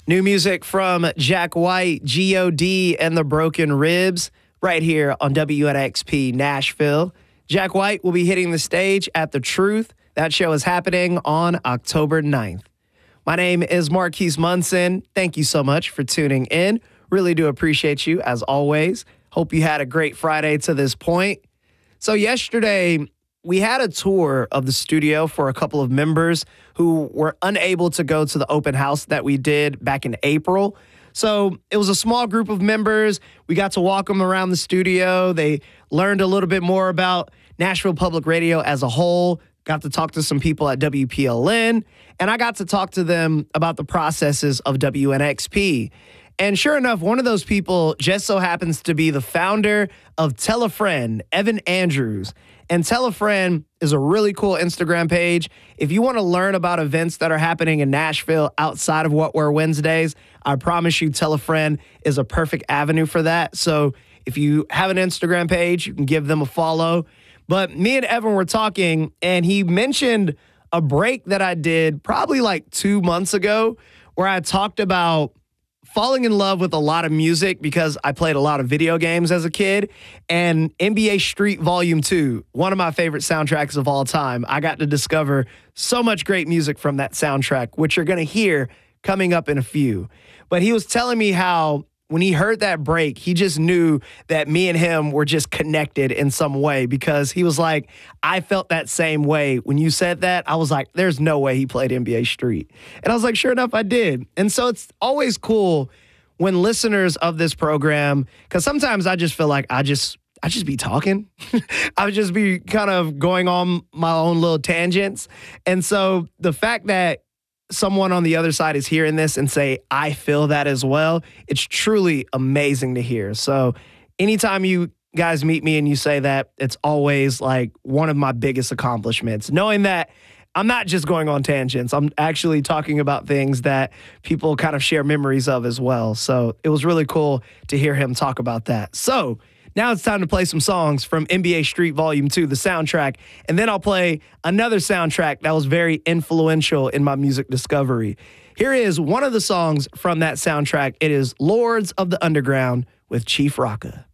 New music from Jack White, G.O.D., and the Broken Ribs right here on WNXP Nashville. Jack White will be hitting the stage at The Truth. That show is happening on October 9th. My name is Marquise Munson. Thank you so much for tuning in. Really do appreciate you, as always. Hope you had a great Friday to this point. So yesterday, we had a tour of the studio for a couple of members who were unable to go to the open house that we did back in April. So it was a small group of members. We got to walk them around the studio. They learned a little bit more about Nashville Public Radio as a whole, got to talk to some people at WPLN, and I got to talk to them about the processes of WNXP. And sure enough, one of those people just so happens to be the founder of Tell a Friend, Evan Andrews. And Tell a Friend is a really cool Instagram page. If you want to learn about events that are happening in Nashville outside of What Were Wednesdays, I promise you Tell a Friend is a perfect avenue for that. So if you have an Instagram page, you can give them a follow. But me and Evan were talking, and he mentioned a break that I did probably like 2 months ago where I talked about falling in love with a lot of music because I played a lot of video games as a kid, and NBA Street Volume 2, one of my favorite soundtracks of all time. I got to discover so much great music from that soundtrack, which you're going to hear coming up in a few. But he was telling me how when he heard that break, he just knew that me and him were just connected in some way, because he was like, I felt that same way. When you said that, I was like, there's no way he played NBA Street. And I was like, sure enough, I did. And so it's always cool when listeners of this program, because sometimes I just feel like I just be talking. I would just be kind of going on my own little tangents. And so the fact that someone on the other side is hearing this and say, I feel that as well, it's truly amazing to hear. So anytime you guys meet me and you say that, it's always like one of my biggest accomplishments, knowing that I'm not just going on tangents. I'm actually talking about things that people kind of share memories of as well. So it was really cool to hear him talk about that. So now it's time to play some songs from NBA Street Volume 2, the soundtrack, and then I'll play another soundtrack that was very influential in my music discovery. Here is one of the songs from that soundtrack. It is Lords of the Underground with Chief Rocka.